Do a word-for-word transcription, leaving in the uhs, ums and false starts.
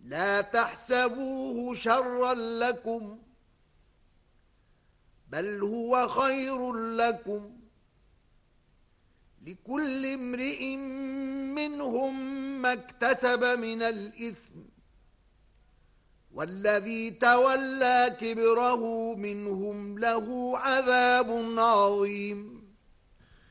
لا تحسبوه شرا لكم بل هو خير لكم لكل امرئ منهم ما اكتسب من الإثم والذي تولى كبره منهم له عذاب عظيم